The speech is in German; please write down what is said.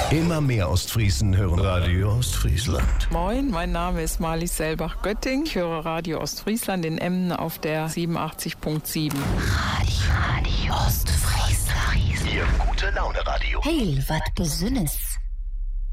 Immer mehr Ostfriesen hören Radio Ostfriesland. Moin, mein Name ist Marlies Selbach-Götting. Ich höre Radio Ostfriesland in Emden auf der 87.7. Radio Ostfriesland. Ihr gute Laune Radio. Hey, wat Besünnes.